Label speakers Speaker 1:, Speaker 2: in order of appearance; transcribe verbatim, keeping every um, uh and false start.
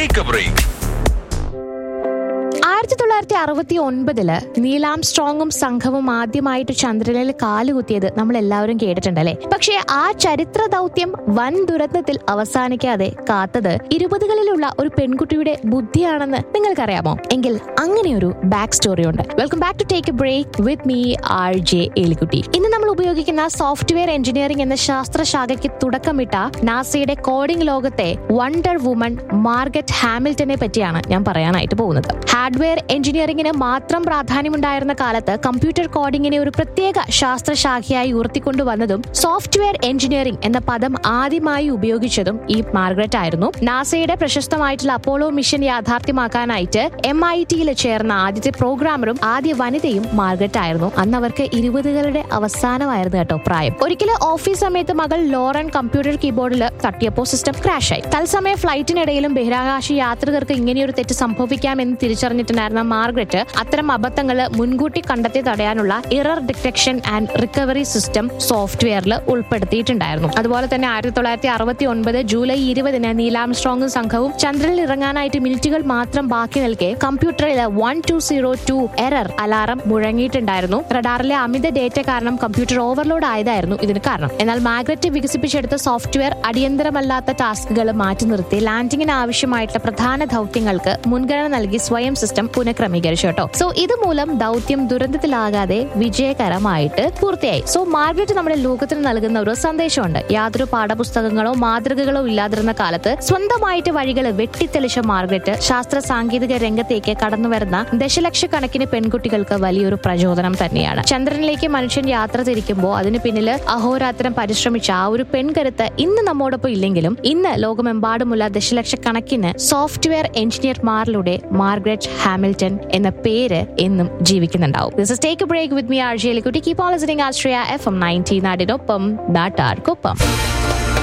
Speaker 1: Take a break.
Speaker 2: ആയിരത്തി തൊള്ളായിരത്തി അറുപത്തി ഒൻപതില് നീലാം സ്ട്രോങ്ങും സംഘവും ആദ്യമായിട്ട് ചന്ദ്രനിൽ കാലുകുത്തിയത് നമ്മൾ എല്ലാവരും കേട്ടിട്ടുണ്ടല്ലേ. പക്ഷേ ആ ചരിത്ര ദൗത്യം വൻ ദുരന്തത്തിൽ അവസാനിക്കാതെ കാത്തത് ഇരുപതുകളിലുള്ള ഒരു പെൺകുട്ടിയുടെ ബുദ്ധിയാണെന്ന് നിങ്ങൾക്കറിയാമോ? എങ്കിൽ അങ്ങനെയൊരു ബാക്ക് സ്റ്റോറി ഉണ്ട്. Welcome back to take A break with me R J എലിക്കുട്ടി. ഇന്ന് നമ്മൾ ഉപയോഗിക്കുന്ന സോഫ്റ്റ്വെയർ എഞ്ചിനീയറിംഗ് എന്ന ശാസ്ത്രശാഖയ്ക്ക് തുടക്കമിട്ട നാസയുടെ കോഡിംഗ് ലോകത്തെ വണ്ടർ വുമൺ മാർഗറ്റ് ഹാമിൽട്ടനെ പറ്റിയാണ് ഞാൻ പറയാനായിട്ട് പോകുന്നത്. ഹാർഡ്വെയർ എഞ്ചിനീയറിംഗിന് മാത്രം പ്രാധാന്യമുണ്ടായിരുന്ന കാലത്ത് കമ്പ്യൂട്ടർ കോഡിംഗിനെ ഒരു പ്രത്യേക ശാസ്ത്രശാഖയായി ഉയർത്തിക്കൊണ്ടുവന്നതും സോഫ്റ്റ്വെയർ എഞ്ചിനീയറിംഗ് എന്ന പദം ആദ്യമായി ഉപയോഗിച്ചതും ഈ മാർഗരറ്റ് ആയിരുന്നു. നാസയുടെ പ്രശസ്തമായിട്ടുള്ള അപ്പോളോ മിഷൻ യാഥാർത്ഥ്യമാക്കാനായിട്ട് എം ഐ ടിയിൽ ചേർന്ന ആദ്യത്തെ പ്രോഗ്രാമറും ആദ്യ വനിതയും മാർഗരറ്റ് ആയിരുന്നു. അന്ന് അവർക്ക് ഇരുപതുകളുടെ അവസാനമായിരുന്നു കേട്ടോ പ്രായം. ഒരിക്കലും ഓഫീസ് സമയത്ത് മകൾ ലോറൻ കമ്പ്യൂട്ടർ കീബോർഡിൽ തട്ടിയപ്പോൾ സിസ്റ്റം ക്രാഷ് ആയി. തത്സമയ ഫ്ലൈറ്റിനിടയിലും ബഹിരാകാശ യാത്രികർക്ക് ഇങ്ങനെയൊരു തെറ്റ് സംഭവിക്കാമെന്ന് തിരിച്ചറിഞ്ഞിട്ടുണ്ടായിരുന്ന മാർഗരറ്റ് അത്തരം അബദ്ധങ്ങൾ മുൻകൂട്ടി കണ്ടെത്തി തടയാനുള്ള error detection and recovery system സോഫ്റ്റ്വെയറിൽ ഉൾപ്പെടുത്തിയിട്ടുണ്ടായിരുന്നു. അതുപോലെ തന്നെ ആയിരത്തി തൊള്ളായിരത്തി അറുപത്തി ഒൻപത് ജൂലൈ ഇരുപതിന് നീലാം സ്ട്രോങ്ങും സംഘവും ചന്ദ്രനിൽ ഇറങ്ങാനായിട്ട് മിനിറ്റുകൾ മാത്രം ബാക്കി നിൽക്കെ കമ്പ്യൂട്ടറിൽ one two zero to error alarm മുഴങ്ങിയിട്ടുണ്ടായിരുന്നു. റഡാറിലെ Amitha data കാരണം കമ്പ്യൂട്ടർ ഓവർലോഡ് ആയതായിരുന്നു ഇതിന് കാരണം. എന്നാൽ മാർഗരറ്റ് വികസിപ്പിച്ചെടുത്ത സോഫ്റ്റ്വെയർ അടിയന്തരമല്ലാത്ത ടാസ്കുകൾ മാറ്റി നിർത്തി ലാൻഡിങ്ങിന് ആവശ്യമായിട്ടുള്ള പ്രധാന ദൗത്യങ്ങൾക്ക് മുൻഗണന നൽകി സ്വയം സിസ്റ്റം പുനഃക്രമീകരിച്ചു കേട്ടോ. സോ ഇതുമൂലം ദൗത്യം ദുരന്തത്തിലാകാതെ വിജയകരമായിട്ട് പൂർത്തിയായി. സോ മാർഗരറ്റ് നമ്മുടെ ലോകത്തിന് നൽകുന്ന ഒരു സന്ദേശമുണ്ട്. യാതൊരു പാഠപുസ്തകങ്ങളോ മാതൃകകളോ ഇല്ലാതിരുന്ന കാലത്ത് സ്വന്തമായിട്ട് വഴികൾ വെട്ടിത്തെളിച്ച മാർഗരറ്റ് ശാസ്ത്ര സാങ്കേതിക രംഗത്തേക്ക് കടന്നുവരുന്ന ദശലക്ഷക്കണക്കിന് പെൺകുട്ടികൾക്ക് വലിയൊരു പ്രചോദനം തന്നെയാണ്. ചന്ദ്രനിലേക്ക് മനുഷ്യൻ യാത്ര തിരിക്കുമ്പോൾ അതിന് പിന്നിൽ അഹോരാത്രം പരിശ്രമിച്ച ആ ഒരു പെൺകരുത്ത് ഇന്ന് നമ്മോടൊപ്പം ഇല്ലെങ്കിലും ഇന്ന് ലോകമെമ്പാടുമുള്ള ദശലക്ഷക്കണക്കിന് സോഫ്റ്റ്വെയർ എഞ്ചിനീയർമാരിലൂടെ മാർഗരറ്റ് ഹാമിൽട്ടൺ എന്ന പേര് എന്നും ജീവിക്കുന്നുണ്ടാവും. This is Take a Break with me, R J Elikutti. Keep on listening Astraya F M ninety നാടിനൊപ്പം നാട്ടാർക്കൊപ്പം.